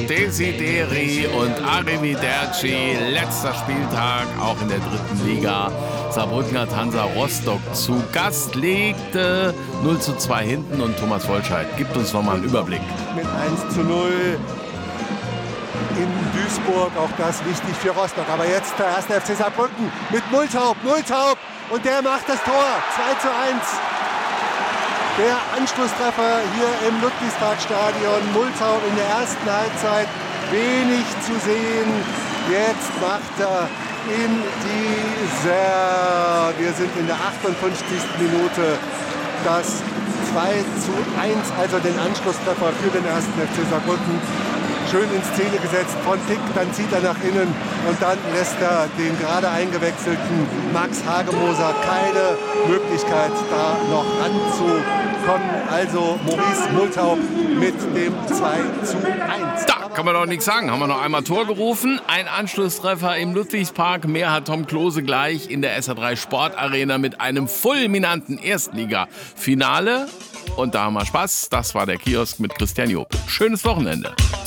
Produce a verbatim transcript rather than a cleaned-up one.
Desideri und Arrivederci. Letzter Spieltag, auch in der dritten Liga. Saarbrücken hat Hansa Rostock zu Gast, legte null zu zwei hinten und Thomas Wolscheid gibt uns nochmal einen Überblick. Mit eins zu null in Duisburg, auch das wichtig für Rostock. Aber jetzt der erste F C Saarbrücken mit Multaub, Multaub und der macht das Tor, zwei zu eins. Der Anschlusstreffer hier im Ludwigsparkstadion. Multaub in der ersten Halbzeit wenig zu sehen. Jetzt macht er in dieser, wir sind in der achtundfünfzigsten Minute, das zwei zu eins, also den Anschlusstreffer für den ersten F C Saarbrücken. Schön in Szene gesetzt von Pick, dann zieht er nach innen und dann lässt er den gerade eingewechselten Max Hagemoser keine Möglichkeit, da noch ranzukommen. Also Maurice Multaub mit dem zwei zu eins. Da kann man doch nichts sagen. Haben wir noch einmal Tor gerufen. Ein Anschlusstreffer im Ludwigspark. Mehr hat Tom Klose gleich in der S R drei Sportarena mit einem fulminanten Erstliga-Finale. Und da haben wir Spaß. Das war der Kiosk mit Christian Job. Schönes Wochenende.